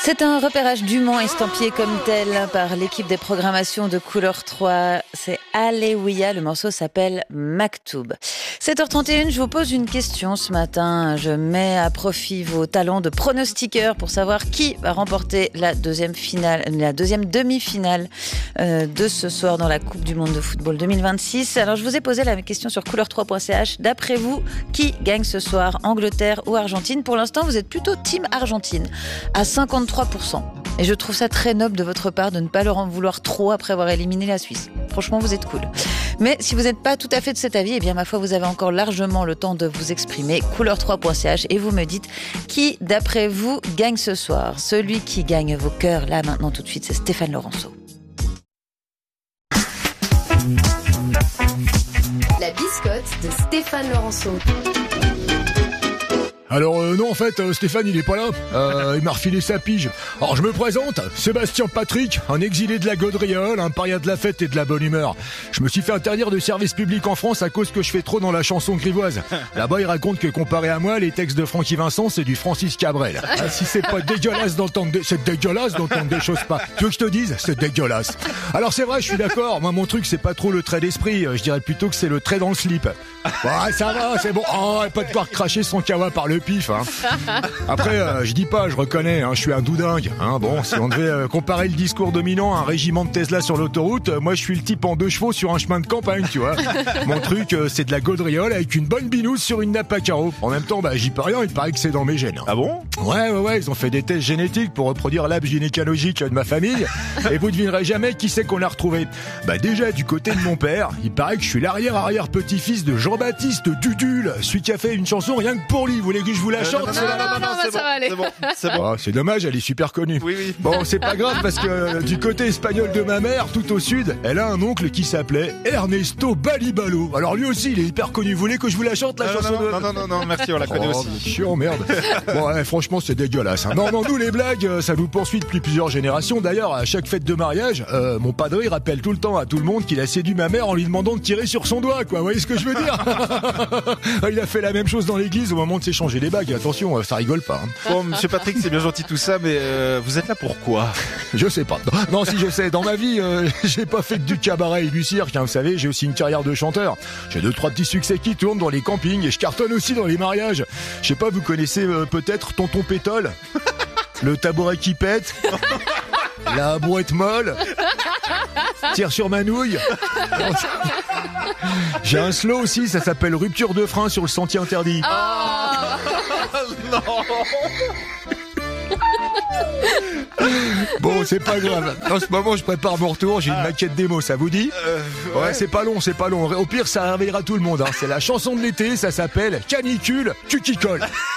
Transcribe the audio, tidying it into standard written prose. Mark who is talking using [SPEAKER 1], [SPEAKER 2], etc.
[SPEAKER 1] C'est un repérage du Mans estampillé comme tel par l'équipe des programmations de Couleur 3. C'est Alléluia, le morceau s'appelle Maktoub. 7h31, je vous pose une question ce matin. Je mets à profit vos talents de pronostiqueurs pour savoir qui va remporter la deuxième demi-finale de ce soir dans la Coupe du Monde de football 2026. Alors je vous ai posé la question sur couleur3.ch. D'après vous, qui gagne ce soir, Angleterre ou Argentine? Pour l'instant, vous êtes plutôt team Argentine, à 53%. Et je trouve ça très noble de votre part de ne pas leur en vouloir trop après avoir éliminé la Suisse. Franchement, vous êtes cool. Mais si vous n'êtes pas tout à fait de cet avis, eh bien, ma foi, vous avez encore largement le temps de vous exprimer. Couleur3.ch et vous me dites qui, d'après vous, gagne ce soir. Celui qui gagne vos cœurs, là, maintenant, tout de suite, c'est Stéphane Laurenceau.
[SPEAKER 2] La biscotte de Stéphane Laurenceau.
[SPEAKER 3] Alors non, en fait, Stéphane, il est pas là. Il m'a refilé sa pige. Alors je me présente, Sébastien Patrick, un exilé de la gaudriole, un paria de la fête et de la bonne humeur. Je me suis fait interdire de service public en France à cause que je fais trop dans la chanson grivoise. Là-bas, il raconte que comparé à moi, les textes de Francky Vincent, c'est du Francis Cabrel. Ah, si c'est pas dégueulasse d'entendre c'est dégueulasse d'entendre des choses pas. Tu veux que je te dise? C'est dégueulasse. Alors c'est vrai, je suis d'accord. Moi, mon truc, c'est pas trop le trait d'esprit. Je dirais plutôt que c'est le trait dans le slip. Ouais, ça va, c'est bon. Oh, pas de pouvoir cracher son kawa par le pif, hein. Après, je dis pas, je reconnais, hein, je suis un doudingue, hein. Bon, si on devait comparer le discours dominant à un régiment de Tesla sur l'autoroute, moi je suis le type en 2 chevaux sur un chemin de campagne, tu vois. Mon truc, c'est de la gaudriole avec une bonne binouse sur une nappe à carreaux. En même temps, j'y peux rien, il paraît que c'est dans mes gènes.
[SPEAKER 4] Ah bon?
[SPEAKER 3] Ouais, ils ont fait des tests génétiques pour reproduire l'arbre gynécologique de ma famille, et vous devinerez jamais qui c'est qu'on a retrouvé. Déjà, du côté de mon père, il paraît que je suis l'arrière-petit-fils de Jean-Baptiste Dudule, celui qui a fait une chanson rien que pour lui. Vous voulez que je vous la chante?
[SPEAKER 4] Non, ça va aller. C'est bon.
[SPEAKER 3] Oh, c'est dommage, elle est super connue.
[SPEAKER 4] Oui.
[SPEAKER 3] Bon, c'est pas grave parce que du côté espagnol de ma mère, tout au sud, elle a un oncle qui s'appelait Ernesto Balibalo. Alors lui aussi, il est hyper connu. Vous voulez que je vous la chante, la chanson de...
[SPEAKER 4] Non, merci, on la connaît aussi.
[SPEAKER 3] Chiant, merde. Bon, franchement, c'est dégueulasse. Hein. Non, nous, les blagues, ça nous poursuit depuis plusieurs générations. D'ailleurs, à chaque fête de mariage, mon padre, il rappelle tout le temps à tout le monde qu'il a séduit ma mère en lui demandant de tirer sur son doigt, quoi. Vous voyez ce que je veux dire? Il a fait la même chose dans l'église au moment de s'échanger les bagues. Attention, ça rigole pas. Hein.
[SPEAKER 4] Bon, monsieur Patrick, c'est bien gentil tout ça, mais vous êtes là pourquoi?
[SPEAKER 3] Je sais pas. Non, si je sais. Dans ma vie, j'ai pas fait que du cabaret et du cirque. Hein, vous savez, j'ai aussi une carrière de chanteur. J'ai 2-3 petits succès qui tournent dans les campings et je cartonne aussi dans les mariages. Je sais pas, vous connaissez peut-être Tonton Pétole, le tabouret qui pète, la brouette molle, tire sur ma nouille. J'ai un slow aussi, ça s'appelle rupture de frein sur le sentier interdit.
[SPEAKER 4] Non.
[SPEAKER 3] Bon, c'est pas grave. En ce moment, je prépare mon retour. J'ai une maquette démo, ça vous dit? Ouais, c'est pas long. Au pire, ça réveillera tout le monde. Hein. C'est la chanson de l'été, ça s'appelle Canicule, tu qui colle.